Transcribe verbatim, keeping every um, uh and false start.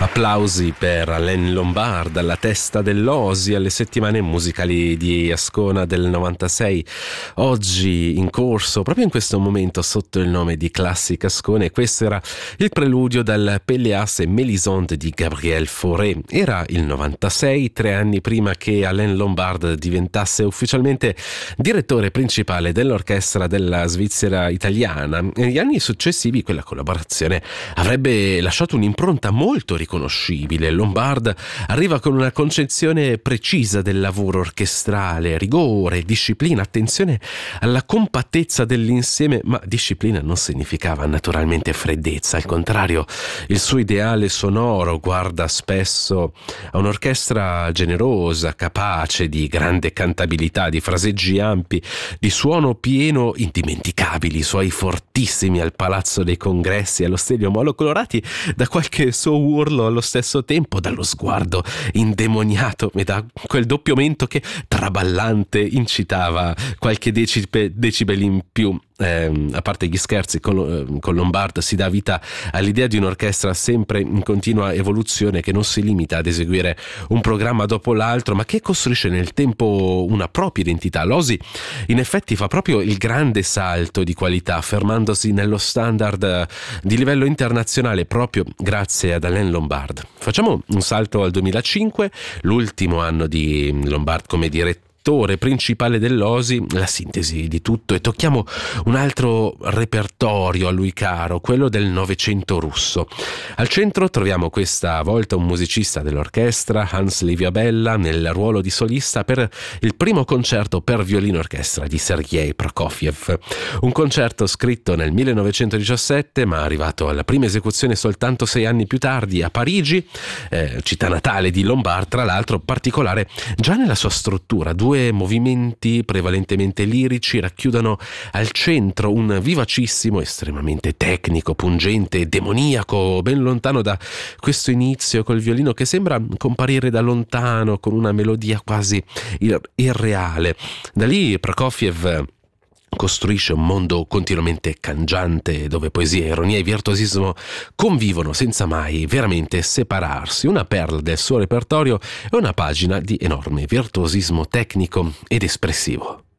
Applausi per Alain Lombard, alla testa dell'O S I alle settimane musicali di Ascona del novantasei. Oggi in corso, proprio in questo momento, sotto il nome di Classic Ascona, e questo era il preludio dal Pelléas et Mélisande di Gabriel Fauré. Era il novantasei, tre anni prima che Alain Lombard diventasse ufficialmente direttore principale dell'orchestra della Svizzera italiana. Negli anni successivi quella collaborazione avrebbe lasciato un'impronta molto riconoscibile. Lombard arriva con una concezione precisa del lavoro orchestrale, rigore, disciplina, attenzione alla compattezza dell'insieme, ma disciplina non significava naturalmente freddezza, al contrario, il suo ideale sonoro guarda spesso a un'orchestra generosa, capace di grande cantabilità, di fraseggi ampi, di suono pieno, indimenticabili, i suoi fortissimi al Palazzo dei Congressi, allo Stadio Molo, colorati da qualche suo urlo allo stesso tempo, dallo sguardo indemoniato e da quel doppio mento che traballante incitava qualche decibe, decibel in più. Eh, a parte gli scherzi, con, con Lombard si dà vita all'idea di un'orchestra sempre in continua evoluzione, che non si limita ad eseguire un programma dopo l'altro, ma che costruisce nel tempo una propria identità. L'O S I in effetti fa proprio il grande salto di qualità, affermandosi nello standard di livello internazionale proprio grazie ad Alain Lombard. Facciamo un salto al duemilacinque, l'ultimo anno di Lombard come direttore principale dell'O S I, la sintesi di tutto, e tocchiamo un altro repertorio a lui caro, quello del Novecento russo. Al centro troviamo questa volta un musicista dell'orchestra, Hans Liviabella, nel ruolo di solista per il primo concerto per violino orchestra di Sergei Prokofiev. Un concerto scritto nel millenovecentodiciassette, ma arrivato alla prima esecuzione soltanto sei anni più tardi a Parigi, eh, città natale di Lombard, tra l'altro particolare già nella sua struttura. Due Due movimenti prevalentemente lirici racchiudono al centro un vivacissimo, estremamente tecnico, pungente e demoniaco, ben lontano da questo inizio col violino che sembra comparire da lontano con una melodia quasi ir- irreale. Da lì Prokofiev costruisce un mondo continuamente cangiante, dove poesia, ironia e virtuosismo convivono senza mai veramente separarsi. Una perla del suo repertorio è una pagina di enorme virtuosismo tecnico ed espressivo.